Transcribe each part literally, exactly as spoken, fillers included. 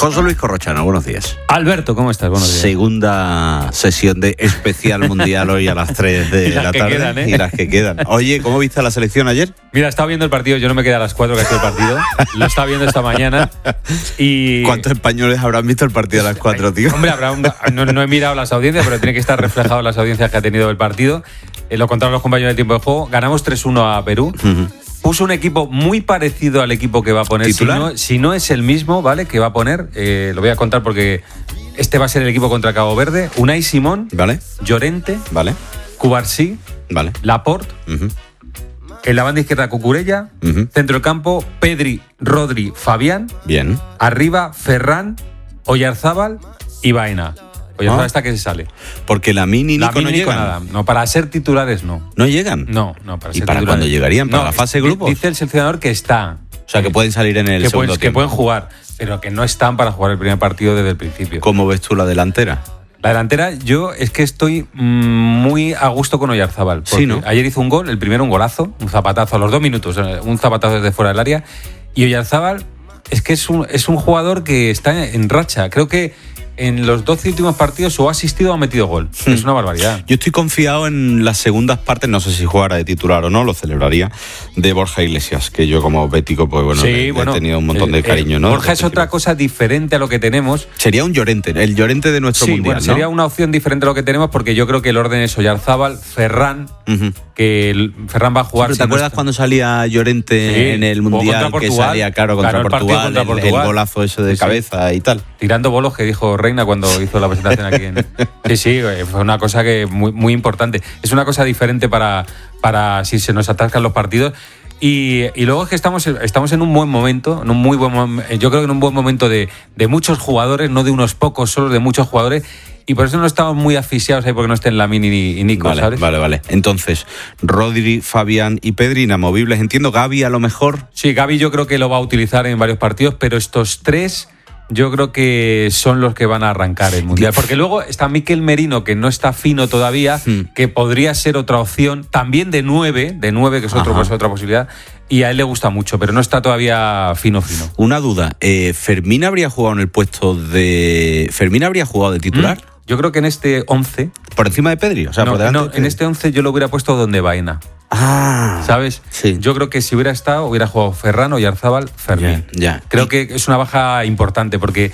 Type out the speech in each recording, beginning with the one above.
José Luis Corrochano, buenos días. Alberto, ¿cómo estás? Buenos días. Segunda sesión de especial mundial hoy a las tres de la tarde. Quedan, ¿eh? Y las que quedan. Oye, ¿cómo viste la selección ayer? Mira, estaba viendo el partido, yo no me quedé a las cuatro que ha sido el partido. Lo estaba viendo esta mañana. Y... ¿Cuántos españoles habrán visto el partido a las cuatro, tío? Hombre, habrá un... no, no he mirado las audiencias, pero tiene que estar reflejado en las audiencias que ha tenido el partido. Eh, lo contaron los compañeros de tiempo de juego. Ganamos tres uno a Perú. Uh-huh. Puso un equipo muy parecido al equipo que va a poner. Si no, si no es el mismo, ¿vale? Que va a poner, eh, lo voy a contar porque este va a ser el equipo contra Cabo Verde. Unai Simón, vale. Llorente, vale. Cubarsí, vale. Laporte, uh-huh. En la banda izquierda Cucurella, uh-huh. Centro del campo, Pedri, Rodri, Fabián. Bien. Arriba, Ferran, Oyarzábal y Baena. Oyarzábal ¿Ah? está que se sale. Porque la mini la Nico mini no Nico llegan. Nada. No, para ser titulares no. ¿No llegan? No, no, para ¿Y ser para titulares. cuándo llegarían? ¿Para no, la fase de grupos? Dice el seleccionador que está. O sea, que pueden salir en el que segundo pueden, tiempo. Que pueden jugar, pero que no están para jugar el primer partido desde el principio. ¿Cómo ves tú la delantera? La delantera, yo es que estoy mmm, muy a gusto con Oyarzábal. Sí, ¿no? Ayer hizo un gol, el primero un golazo, un zapatazo a los dos minutos, un zapatazo desde fuera del área. Y Oyarzábal es que es un, es un jugador que está en racha. Creo que en los doce últimos partidos o ha asistido o ha metido gol. Hmm. Es una barbaridad. Yo estoy confiado en las segundas partes, no sé si jugara de titular o no, lo celebraría, de Borja Iglesias, que yo como bético, pues bueno, sí, le, bueno le he tenido un montón de eh, cariño, ¿no? Borja es otra cosa diferente a lo que tenemos. Sería un Llorente, el Llorente de nuestro sí, mundial, bueno, ¿no? Sería una opción diferente a lo que tenemos porque yo creo que el orden es Oyarzábal, Ferran, uh-huh. que el, Ferran va a jugar... ¿Te acuerdas cuando salía Llorente sí, en el mundial, que salía claro contra Portugal, contra el, Portugal, el golazo ese de sí, cabeza sí. y tal? Tirando bolos que dijo Reina cuando hizo la presentación aquí. En... Sí, sí, fue una cosa que muy, muy importante. Es una cosa diferente para, para si se nos atascan los partidos. Y, y luego es que estamos, estamos en un buen momento, en un muy buen yo creo que en un buen momento de, de muchos jugadores, no de unos pocos, solo de muchos jugadores. Y por eso no estamos muy asfixiados ahí porque no estén Lamine y Nico, vale, ¿sabes? Vale, vale. Entonces, Rodri, Fabián y Pedri inamovibles. Entiendo, Gavi a lo mejor. Sí, Gavi yo creo que lo va a utilizar en varios partidos, pero estos tres... Yo creo que son los que van a arrancar el Mundial. Porque luego está Mikel Merino, que no está fino todavía, hmm. que podría ser otra opción, también de nueve, de nueve, que es otro, pues, otra posibilidad, y a él le gusta mucho, pero no está todavía fino, fino. Una duda, eh, ¿Fermín habría jugado en el puesto de... ¿Fermín habría jugado de titular? ¿Mm? Yo creo que en este once... ¿Por encima de Pedri? O sea, no, por delante no, de Pedri. En este once yo lo hubiera puesto donde Baena. Ah, ¿sabes? Sí. Yo creo que si hubiera estado, hubiera jugado Ferran, Oyarzábal, Fermín. Ya, ya. Creo que es una baja importante porque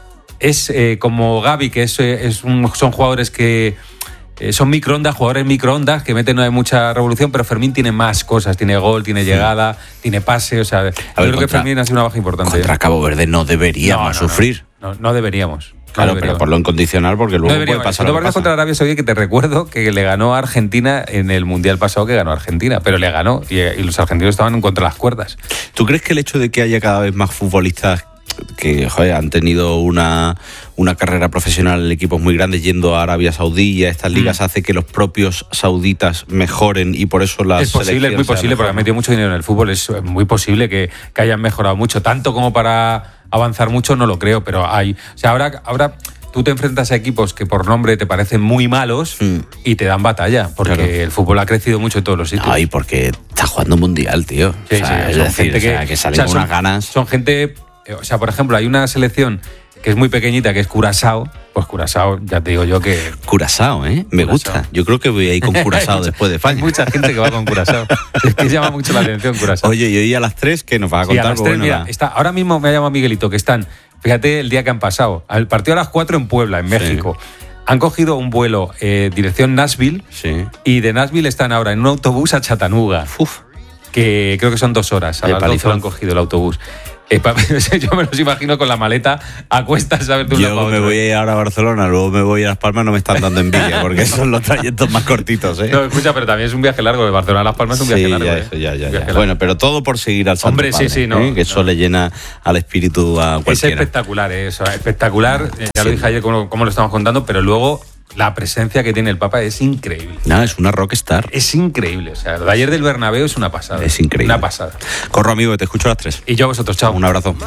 es eh, como Gavi, que es, es un, son jugadores que eh, son microondas, jugadores microondas que meten no hay mucha revolución, pero Fermín tiene más cosas, tiene gol, tiene llegada, sí. tiene pase, o sea, yo creo contra, que Fermín ha sido una baja importante. Contra Cabo Verde no deberíamos no, no, sufrir. No, no, no deberíamos. Claro, pero por lo incondicional, porque luego no puede pasar lo lo que pasa. Contra Arabia Saudí, que te recuerdo que le ganó a Argentina en el Mundial pasado, que ganó a Argentina, pero le ganó y, y los argentinos estaban contra las cuerdas. ¿Tú crees que el hecho de que haya cada vez más futbolistas que joder, han tenido una, una carrera profesional en equipos muy grandes yendo a Arabia Saudí y a estas ligas mm. hace que los propios sauditas mejoren y por eso las es posible, es muy posible, porque han metido mucho dinero en el fútbol, es muy posible que, que hayan mejorado mucho, tanto como para avanzar mucho no lo creo, pero hay, o sea, ahora, ahora tú te enfrentas a equipos que por nombre te parecen muy malos mm. y te dan batalla, porque claro. el fútbol ha crecido mucho en todos los sitios. Ay, porque está jugando mundial, tío. Sí, o sea, sí, es son decir, gente que, o sea, que salen o sea, con son, unas ganas. Son gente, o sea, por ejemplo, hay una selección que es muy pequeñita, que es Curazao. Pues Curazao, ya te digo yo que... Curazao, ¿eh? Me Curazao. gusta. Yo creo que voy a ir con Curazao después de España. Hay mucha gente que va con Curazao. Es que llama mucho la atención Curazao. Oye, y hoy a las tres, ¿qué nos vas a contar? Sí, a las tres, bueno, mira, la... está, ahora mismo me ha llamado Miguelito, que están, fíjate el día que han pasado. El partido a las cuatro en Puebla, en México. Sí. Han cogido un vuelo eh, dirección Nashville sí. y de Nashville están ahora en un autobús a Chattanooga. Uf. Que creo que son dos horas. A el las doce lo han cogido el autobús. Eh, yo me los imagino con la maleta a cuestas, ¿sabes? Yo me otro. voy a ir ahora a Barcelona, luego me voy a Las Palmas, no me están dando envidia, porque son los trayectos más cortitos, ¿eh? No, escucha, pero también es un viaje largo, de Barcelona a Las Palmas es un viaje sí, largo. Ya, ¿eh? eso, ya, ya, ya. Largo. Bueno, pero todo por seguir al Santo Hombre, Padre, sí, sí, no. ¿eh? Que eso no. le llena al espíritu a cualquiera. Es espectacular, ¿eh? Eso, espectacular, ya sí. lo dije ayer como, como lo estamos contando, pero luego la presencia que tiene el Papa es increíble. No, es una rockstar. Es increíble. O sea, lo de ayer del Bernabéu es una pasada. Es increíble. Una pasada. Corro, amigo, te escucho a las tres. Y yo a vosotros, chao. Un abrazo.